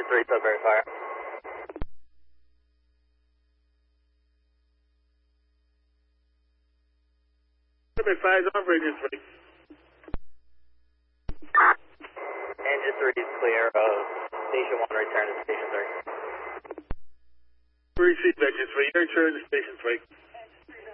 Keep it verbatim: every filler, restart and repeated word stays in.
three, Sudbury Fire. Sudbury Fire is off, Engine three. Engine three is clear of Station one, return to Station three. Receive Engine three, your turn to Station three.